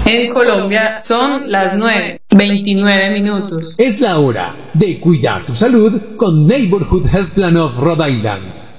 En Colombia son las 9:29. Es la hora de cuidar tu salud con Neighborhood Health Plan of Rhode Island.